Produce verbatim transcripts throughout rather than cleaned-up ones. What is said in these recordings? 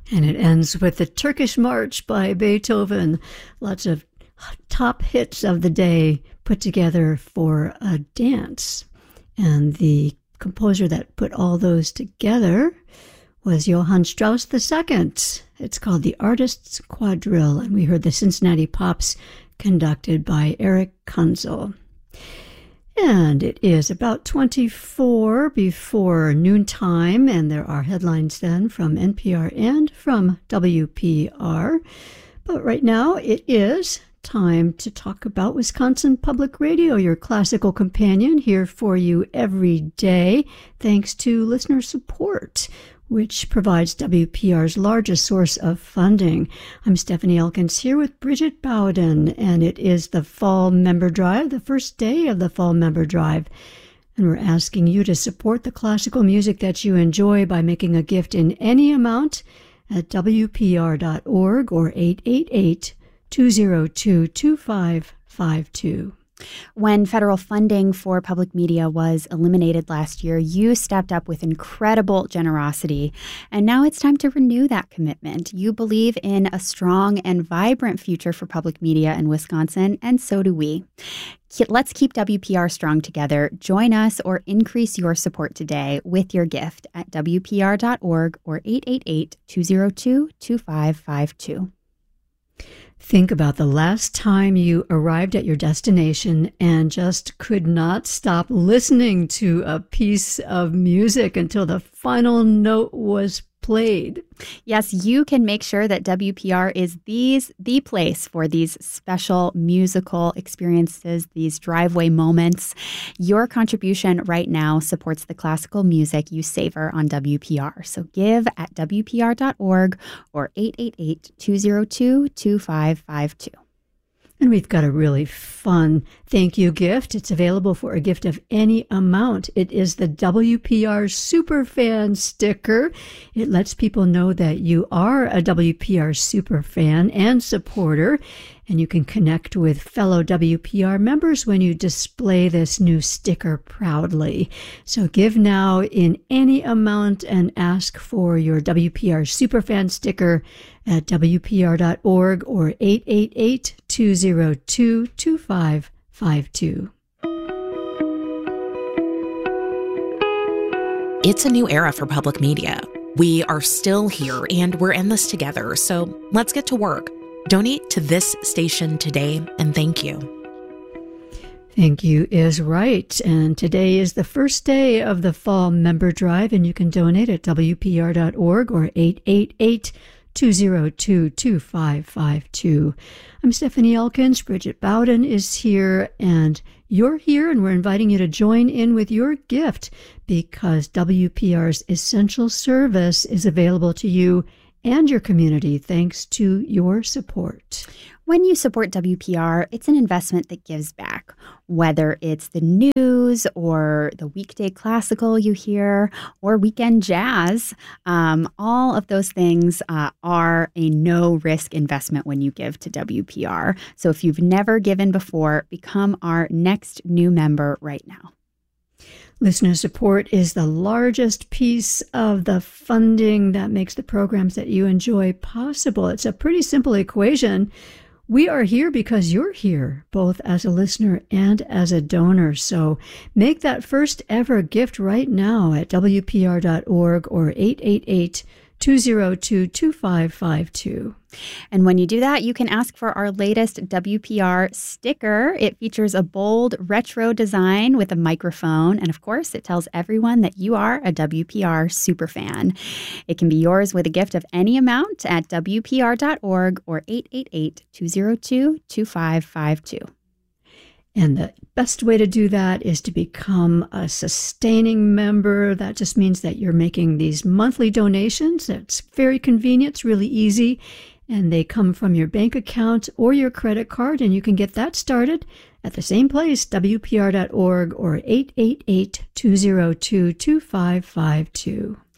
And it ends with the Turkish March by Beethoven. Lots of top hits of the day put together for a dance. And the composer that put all those together was Johann Strauss the Second. It's called The Artist's Quadrille, and we heard the Cincinnati Pops conducted by Eric Kunzel. And it is about twenty-four before noontime, and there are headlines then from N P R and from W P R. But right now it is time to talk about Wisconsin Public Radio, your classical companion, here for you every day, thanks to listener support, which provides W P R's largest source of funding. I'm Stephanie Elkins here with Bridget Bowden, and it is the Fall Member Drive, the first day of the Fall Member Drive. And we're asking you to support the classical music that you enjoy by making a gift in any amount at W P R dot org or eight eight eight, two zero two, two five five two. When federal funding for public media was eliminated last year, you stepped up with incredible generosity, and now it's time to renew that commitment. You believe in a strong and vibrant future for public media in Wisconsin, and so do we. Let's keep W P R strong together. Join us or increase your support today with your gift at W P R dot org or eight eight eight, two zero two, two five five two. Think about the last time you arrived at your destination and just could not stop listening to a piece of music until the final note was played. Yes, you can make sure that W P R is these the place for these special musical experiences, these driveway moments. Your contribution right now supports the classical music you savor on W P R. So give at W P R dot org or eight eight eight, two zero two, two five five two. And we've got a really fun thank you gift. It's available for a gift of any amount. It is the W P R Superfan sticker. It lets people know that you are a W P R superfan and supporter, and you can connect with fellow W P R members when you display this new sticker proudly. So give now in any amount and ask for your W P R Superfan sticker at W P R dot org or eight eight eight, two zero two, two five five two. It's a new era for public media. We are still here and we're in this together, so let's get to work. Donate to this station today, and thank you. Thank you is right. And today is the first day of the Fall Member Drive, and you can donate at W P R dot org or eight eight eight, two zero two, two five five two. I'm Stephanie Elkins. Bridget Bowden is here, and you're here, and we're inviting you to join in with your gift because W P R's essential service is available to you and your community thanks to your support. When you support W P R, it's an investment that gives back, whether it's the news or the weekday classical you hear or weekend jazz. Um, all of those things uh, are a no-risk investment when you give to W P R. So if you've never given before, become our next new member right now. Listener support is the largest piece of the funding that makes the programs that you enjoy possible. It's a pretty simple equation. We are here because you're here, both as a listener and as a donor. So make that first ever gift right now at W P R dot org or eight eight eight, two zero two, two five five two. And when you do that, you can ask for our latest W P R sticker. It features a bold retro design with a microphone. And of course, it tells everyone that you are a W P R superfan. It can be yours with a gift of any amount at W P R dot org or eight eight eight, two zero two, two five five two. And the best way to do that is to become a sustaining member. That just means that you're making these monthly donations. It's very convenient. It's really easy. And they come from your bank account or your credit card. And you can get that started at the same place, W P R dot org or eight eight eight, two zero two, two five five two.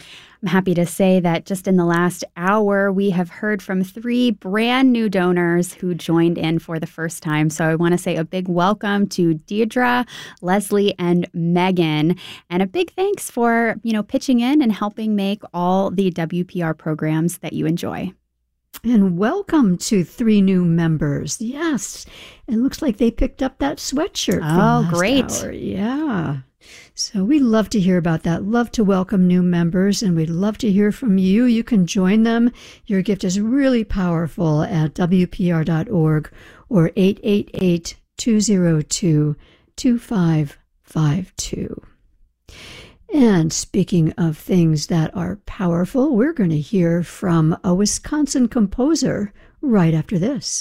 I'm happy to say that just in the last hour, we have heard from three brand new donors who joined in for the first time. So I want to say a big welcome to Deirdre, Leslie, and Megan. And a big thanks for, you know, pitching in and helping make all the W P R programs that you enjoy. And welcome to three new members. Yes, it looks like they picked up that sweatshirt. Oh, from last great. hour. Yeah. So we love to hear about that. Love to welcome new members, and we'd love to hear from you. You can join them. Your gift is really powerful at W P R dot org or eight eight eight, two zero two, two five five two. And speaking of things that are powerful, we're going to hear from a Wisconsin composer right after this.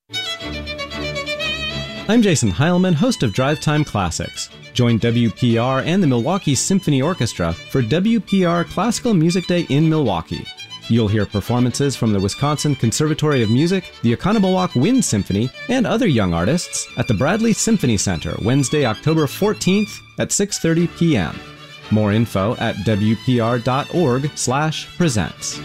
I'm Jason Heilman, host of Drive Time Classics. Join W P R and the Milwaukee Symphony Orchestra for W P R Classical Music Day in Milwaukee. You'll hear performances from the Wisconsin Conservatory of Music, the Oconomowoc Wind Symphony, and other young artists at the Bradley Symphony Center Wednesday, October fourteenth at six thirty p.m. More info at W P R dot org slash presents.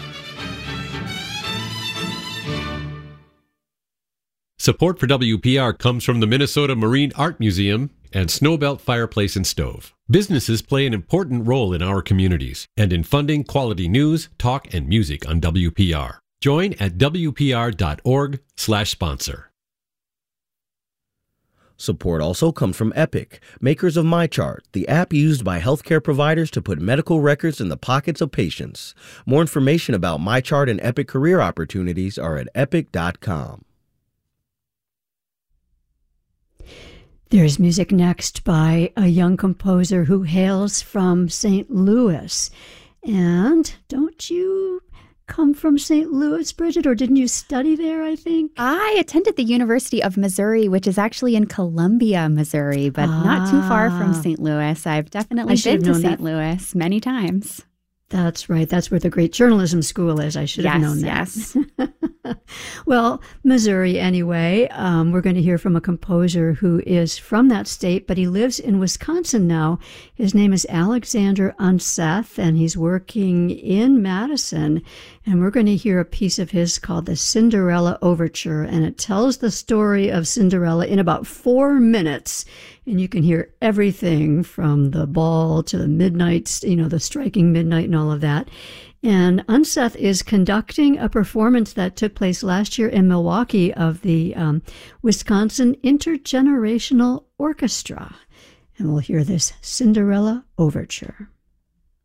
Support for W P R comes from the Minnesota Marine Art Museum and Snowbelt Fireplace and Stove. Businesses play an important role in our communities and in funding quality news, talk, and music on W P R. Join at W P R dot org slash sponsor. Support also comes from Epic, makers of MyChart, the app used by healthcare providers to put medical records in the pockets of patients. More information about MyChart and Epic career opportunities are at epic dot com. There's music next by a young composer who hails from Saint Louis. And don't you come from Saint Louis, Bridget, or didn't you study there, I think? I attended the University of Missouri, which is actually in Columbia, Missouri, but ah. not too far from Saint Louis. I've definitely been to Saint Louis many times. That's right. That's where the great journalism school is. I should have yes, known that. Yes. Well, Missouri anyway. Um, we're going to hear from a composer who is from that state, but he lives in Wisconsin now. His name is Alexander Unseth, and he's working in Madison. And we're going to hear a piece of his called the Cinderella Overture, and it tells the story of Cinderella in about four minutes. And you can hear everything from the ball to the midnight, you know, the striking midnight and all of that. And Unseth is conducting a performance that took place last year in Milwaukee of the um, Wisconsin Intergenerational Orchestra. And we'll hear this Cinderella Overture.